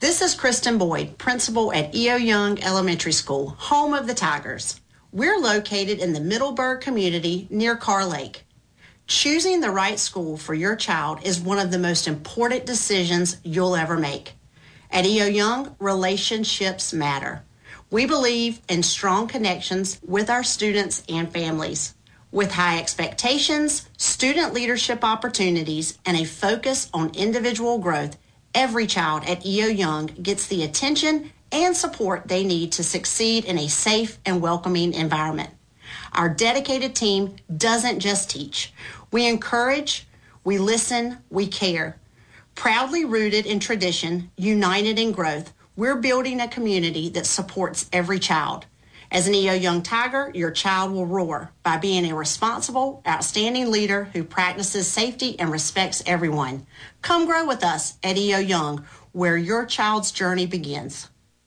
This is Kristen Boyd, principal at E.O. Young Elementary School, home of the Tigers. We're located in the Middleburg community near Carr Lake. Choosing the right school for your child is one of the most important decisions you'll ever make. At E.O. Young, relationships matter. We believe in strong connections with our students and families. With high expectations, student leadership opportunities, and a focus on individual growth, every child at E.O. Young gets the attention and support they need to succeed in a safe and welcoming environment. Our dedicated team doesn't just teach. We encourage, we listen, we care. Proudly rooted in tradition, united in growth, we're building a community that supports every child. As an E.O. Young Tiger, your child will roar by being a responsible, outstanding leader who practices safety and respects everyone. Come grow with us at E.O. Young, where your child's journey begins.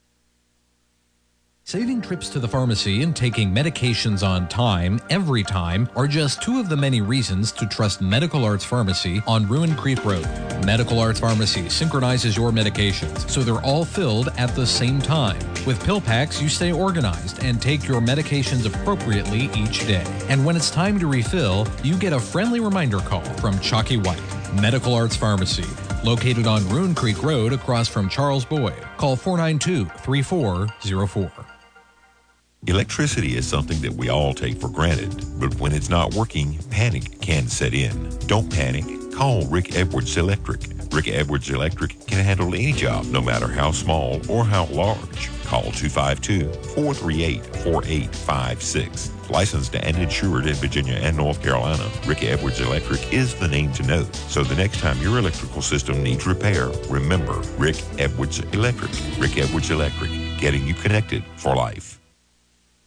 Saving trips to the pharmacy and taking medications on time, every time, are just two of the many reasons to trust Medical Arts Pharmacy on Ruin Creek Road. Medical Arts Pharmacy synchronizes your medications so they're all filled at the same time. With pill packs, you stay organized and take your medications appropriately each day. And when it's time to refill, you get a friendly reminder call from Chalky White. Medical Arts Pharmacy, located on Ruin Creek Road across from Charles Boyd. Call 492-3404. Electricity is something that we all take for granted, but when it's not working, panic can set in. Don't panic. Call Rick Edwards Electric. Rick Edwards Electric can handle any job, no matter how small or how large. Call 252-438-4856. Licensed and insured in Virginia and North Carolina, Rick Edwards Electric is the name to know. So the next time your electrical system needs repair, remember Rick Edwards Electric. Rick Edwards Electric, getting you connected for life.